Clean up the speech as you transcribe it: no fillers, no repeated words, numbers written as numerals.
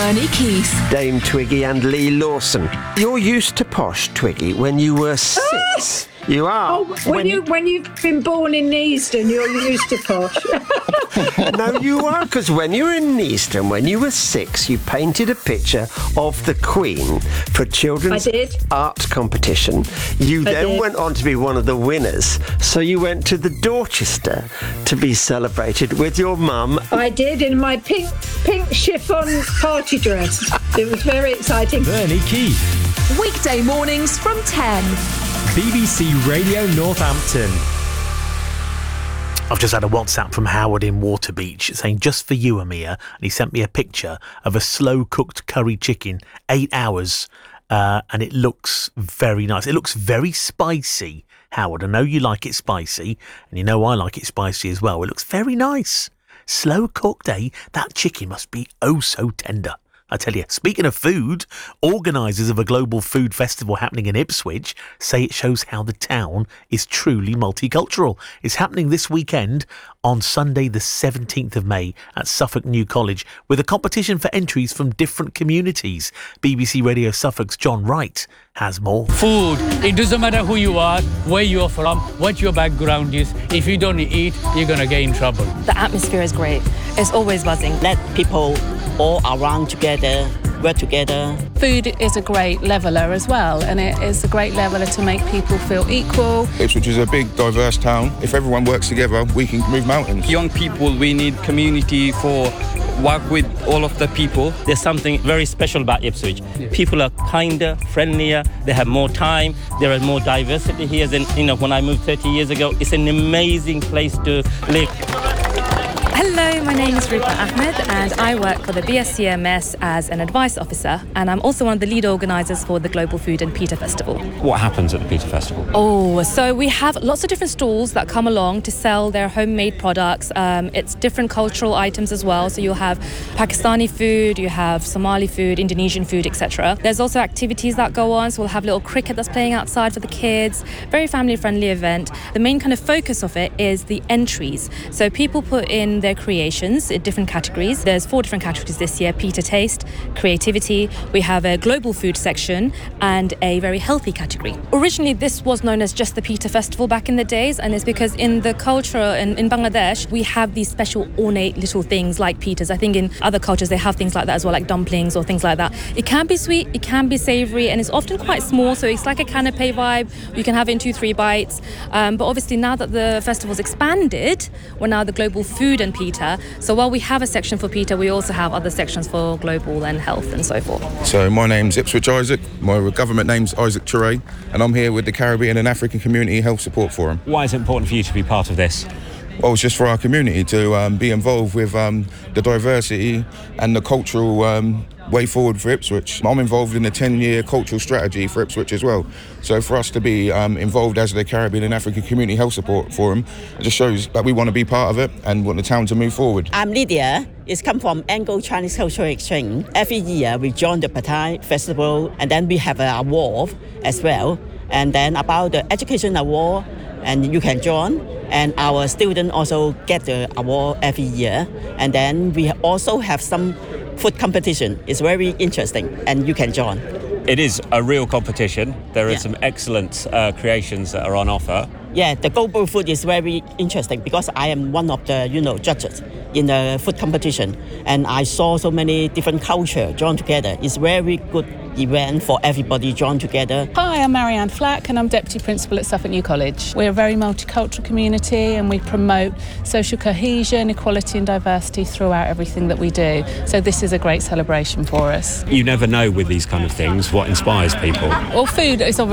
Bernie Keith. Dame Twiggy and Lee Lawson. You're used to posh, Twiggy, when you were 6. You are. Oh, when you've been born in Neasden, you're used to posh. No, you are, because when you were in Neasden, when you were 6, you painted a picture of the Queen for children's art competition. You then went on to be one of the winners, so you went to the Dorchester to be celebrated with your mum. I did, in my pink chiffon party dress. It was very exciting. Bernie Keith. Weekday mornings from 10. BBC Radio Northampton. I've just had a WhatsApp from Howard in Waterbeach saying, just for you, Amir, and he sent me a picture of a slow-cooked curry chicken, 8 hours, and it looks very nice. It looks very spicy, Howard. I know you like it spicy, and you know I like it spicy as well. It looks very nice. Slow-cooked, eh? That chicken must be oh so tender. I tell you, speaking of food, organisers of a global food festival happening in Ipswich say it shows how the town is truly multicultural. It's happening this weekend on Sunday the 17th of May at Suffolk New College with a competition for entries from different communities. BBC Radio Suffolk's John Wright has more. Food, it doesn't matter who you are, where you're from, what your background is. If you don't eat, you're going to get in trouble. The atmosphere is great. It's always buzzing. Let people all around together, work together. Food is a great leveller as well, and it is a great leveller to make people feel equal. Ipswich is a big, diverse town. If everyone works together, we can move mountains. Young people, we need community for work with all of the people. There's something very special about Ipswich. People are kinder, friendlier, they have more time, there is more diversity here than, when I moved 30 years ago. It's an amazing place to live. Hello, my name is Rupa Ahmed and I work for the BSCMS as an advice officer, and I'm also one of the lead organisers for the Global Food and Pita Festival. What happens at the Pita Festival? Oh, so we have lots of different stalls that come along to sell their homemade products. It's different cultural items as well, so you'll have Pakistani food, you have Somali food, Indonesian food, etc. There's also activities that go on, so we'll have little cricket that's playing outside for the kids. Very family-friendly event. The main kind of focus of it is the entries. So people put in their creations in different categories. There's 4 different categories this year: Pita Taste, Creativity, we have a Global Food section and a Very Healthy category. Originally this was known as just the Pita Festival back in the days, and it's because in the culture in Bangladesh we have these special ornate little things like pitas. I think in other cultures they have things like that as well, like dumplings or things like that. It can be sweet, it can be savoury, and it's often quite small, so it's like a canapé vibe. You can have it in 2-3 bites, but obviously now that the festival's expanded, we're now the Global Food and Pita. So while we have a section for Pita, we also have other sections for global and health and so forth. So my name's Ipswich Isaac, my government name's Isaac Toure, and I'm here with the Caribbean and African Community Health Support Forum. Why is it important for you to be part of this? Well, it's just for our community to be involved with the diversity and the cultural way forward for Ipswich. I'm involved in the 10-year cultural strategy for Ipswich as well. So for us to be involved as the Caribbean and African Community Health Support Forum, it just shows that we want to be part of it and want the town to move forward. I'm Lydia. It's come from Anglo-Chinese Cultural Exchange. Every year we join the Pattaya Festival, and then we have an award as well. And then about the education award, and you can join. And our students also get the award every year. And then we also have some food competition. It's very interesting, and you can join. It is a real competition. There are some excellent creations that are on offer. Yeah, the global food is very interesting because I am one of the judges in the food competition, and I saw so many different cultures join together. It's very good event for everybody join together. Hi, I'm Marianne Flack and I'm Deputy Principal at Suffolk New College. We're a very multicultural community and we promote social cohesion, equality and diversity throughout everything that we do. So this is a great celebration for us. You never know with these kind of things what inspires people. Well, food is